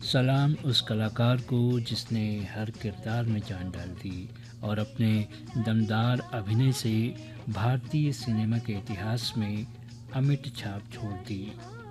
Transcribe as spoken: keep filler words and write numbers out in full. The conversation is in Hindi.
सलाम उस कलाकार को जिसने हर किरदार में जान डाल दी और अपने दमदार अभिनय से भारतीय सिनेमा के इतिहास में अमिट छाप छोड़ दी।